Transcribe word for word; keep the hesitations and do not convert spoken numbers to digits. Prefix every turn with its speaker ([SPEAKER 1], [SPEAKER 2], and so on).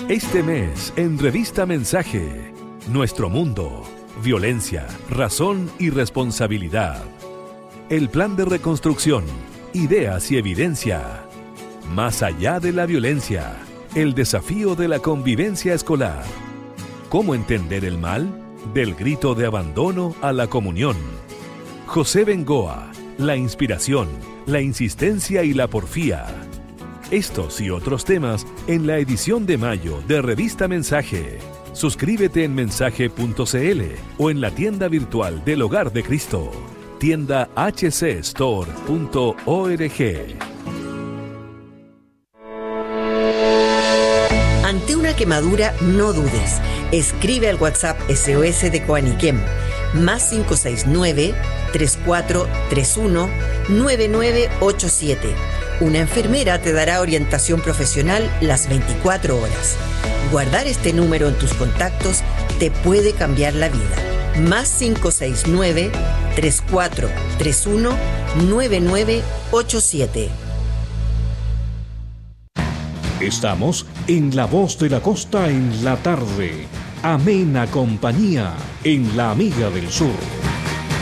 [SPEAKER 1] Este mes en Revista Mensaje, Nuestro Mundo, Violencia, Razón y Responsabilidad. El Plan de Reconstrucción, Ideas y Evidencia. Más allá de la violencia, el desafío de la convivencia escolar. ¿Cómo entender el mal? Del grito de abandono a la comunión. José Bengoa, la inspiración, la insistencia y la porfía. Estos y otros temas en la edición de mayo de Revista Mensaje. Suscríbete en mensaje punto c l o en la tienda virtual del Hogar de Cristo. Tienda h c store punto org.
[SPEAKER 2] Ante una quemadura, no dudes. Escribe al WhatsApp S O S de Coaniquem, más cinco seis nueve, tres cuatro tres uno, nueve nueve ocho siete. Una enfermera te dará orientación profesional las veinticuatro horas. Guardar este número en tus contactos te puede cambiar la vida. Más cinco seis nueve, tres cuatro tres uno, nueve nueve ocho siete.
[SPEAKER 3] Estamos en La Voz de la Costa en la tarde. Amena compañía en La Amiga del Sur.